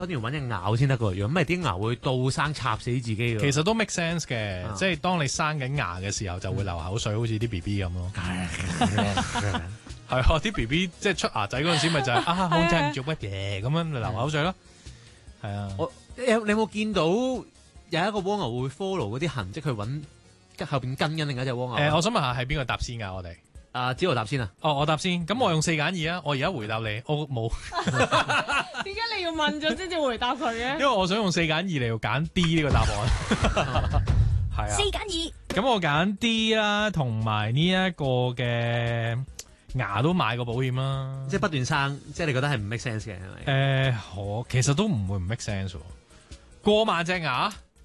不斷揾隻咬先得㗎，如果唔係啲牙會倒生插死自己㗎。 其實都 make sense 嘅，即係當你生緊牙嘅時候就會流口水，好似啲 B B 咁咯。係啊，啲 B B 即係出牙仔嗰陣時，咪就係控制唔住乜嘢咁樣流口水咯。係啊， 你有冇見到有一個蝸牛會 follow 嗰啲痕跡去揾後邊跟緊另一隻蝸牛？ 我想問下係邊個答先㗎？我哋子豪答先啊！ 哦，我答先。咁我用4揀2啊！我而家回答你，我冇。 點解你要問咗先至回答佢嘅？ 因為我想用4揀2嚟到揀 D 呢個答案。係啊。 4揀2。咁我揀 D 啦，同埋呢一個嘅牙都買個保險啦。 即係不斷生，即係你覺得係唔 make sense 嘅係咪？ 其實都唔會唔 make sense 喎。過萬隻牙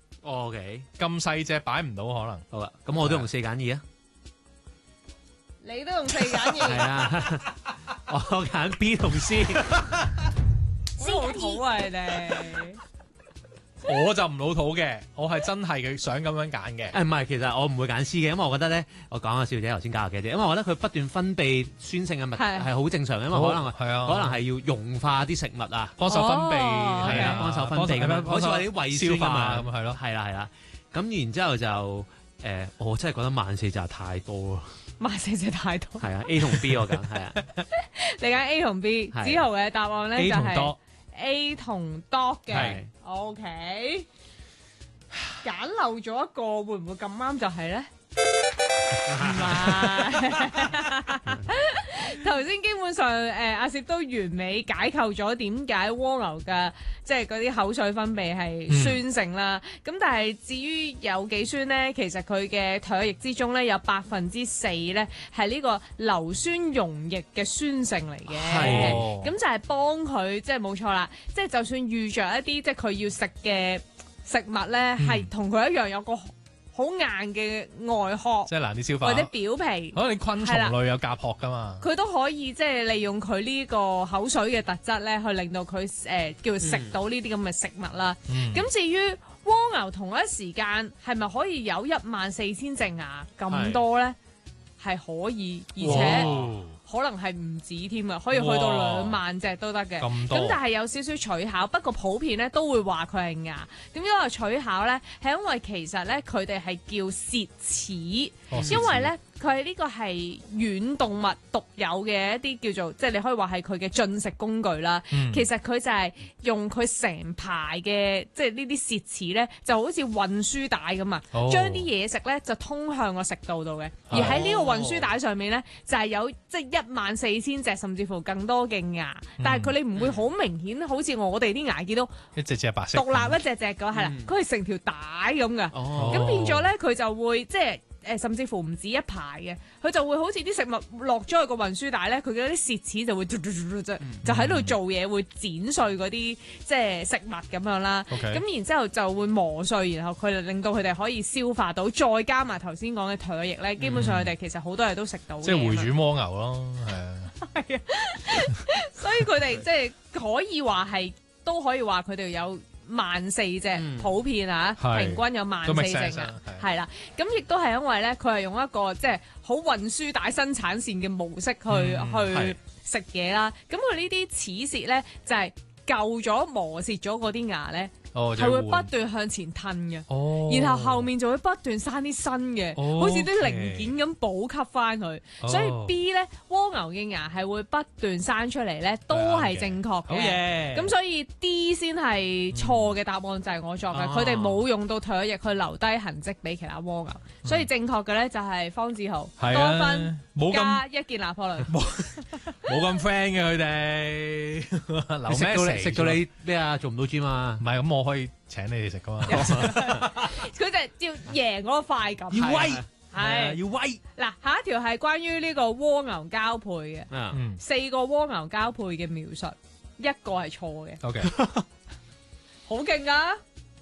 ，OK， 咁細隻擺唔到可能。 好啦，咁我都用4揀2啊。 你都用4揀2。 係啊，我揀 B 同 C。 好老土啊你哋！ 我就唔老土嘅，我係真係佢想咁樣揀嘅。 唔係，其實我唔會揀 C 嘅，因為我覺得咧，我講下小姐頭先教嘅啫，因為我覺得佢不斷分泌酸性嘅物係好正常嘅，因為可能係要溶化啲食物啊， 幫手分泌係啊，幫手分泌咁樣，好似話啲胃酸消化咁係咯， 係啦。咁然之後就我真係覺得14,000隻就太多咯。 14,000隻太多。 係啊 ，A 同 B 我揀係啊。 你揀 A 同 B， 子豪嘅答案咧就係 A 同 Dog 嘅。OK， 揀漏咗一個，會唔會咁啱就係咧？唔係，頭先基本上阿攝都完美解構咗點解蝸牛嘅即係嗰啲口水分泌係酸性啦。咁但係至於有幾酸呢？其實佢嘅唾液之中咧有4%咧係呢個硫酸溶液嘅酸性嚟嘅。咁就係幫佢即係冇錯啦。即係就算遇着一啲即係佢要食嘅食物咧，係同佢一樣有個好硬嘅外殼， 即係難啲消化， 或者表皮。 可能你昆蟲類有甲殼噶嘛， 佢都可以即係利用佢呢個口水嘅特質咧，去令到佢叫食到呢啲咁嘅食物啦。咁至於蝸牛同一時間係咪可以有14,000隻牙咁多咧？係可以，而且可能係唔止添啊，可以去到2萬隻都得嘅。咁但係有少少取巧，不過普遍咧都會話佢係牙。點解話取巧咧？係因為其實咧佢哋係叫蝕齒，因為咧佢係呢個係軟動物獨有嘅一啲叫做，即係你可以話係佢嘅進食工具啦。其實佢就係用佢成排嘅即係呢啲蝕齒咧，就好似運輸帶咁啊，將啲嘢食咧就通向個食道度嘅。而喺呢個運輸帶上面咧，就係有即係14,000隻甚至乎更多嘅牙，但係佢哋唔會好明顯，好似我哋啲牙見到一隻隻白色， 獨立一隻隻嘅係啦，佢係成條帶咁嘅，咁變咗咧佢就會即係甚至乎唔止一排嘅，佢就會好似啲食物落咗去個運輸帶咧，佢嗰啲蝕齒就會就喺度做嘢，會剪碎嗰啲即係食物咁樣啦。咁然之後就會磨碎，然後佢就令到佢哋可以消化到，再加埋頭先講嘅唾液咧，基本上佢哋其實好多嘢都食到嘅。 即係回轉蝸牛咯，係啊。 係啊，所以佢哋即係可以話係，都可以話佢哋有14,000隻，普遍啊，平均有14,000隻啊，係啦。咁亦都係因為咧，佢係用一個即係好運輸帶生產線嘅模式去食嘢啦。咁佢呢啲齒舌咧就係舊咗磨蝕咗嗰啲牙咧。係會不斷向前褪嘅，然後後面就會不斷生啲新嘅，好似啲零件咁補給翻佢。所以 B 咧，蝸牛嘅牙係會不斷生出嚟咧，都係正確嘅。咁所以 D 先係錯嘅答案，就係我作嘅。佢哋冇用到唾液去留低痕跡俾其他蝸牛，所以正確嘅咧就係方志豪多分加1件拿破崙。 冇咁 friend 嘅佢哋，留咩食到你咩啊？做唔到 gym 啊？ 唔係咁，我可以請你哋食噶嘛。 佢就係要贏嗰個快感， 要威， 係要威。嗱， 下一條係關於呢個蝸牛交配嘅，4個蝸牛交配嘅描述，1個係錯嘅。 OK， 好勁噶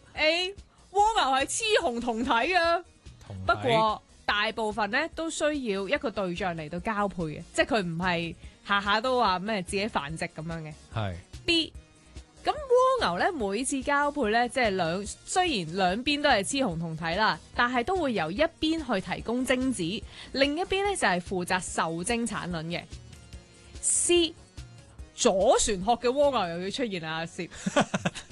A 蝸牛係雌雄同體嘅，不過大部分咧都需要一個對象嚟到交配嘅，即係佢唔係下下都話咩自己繁殖咁樣嘅。 係 B。咁蝸牛咧每次交配咧，即係雖然兩邊都係雌雄同體啦，但係都會由一邊去提供精子，另一邊咧就係負責受精產卵嘅。C 左旋殼嘅蝸牛又要出現啦，阿攝。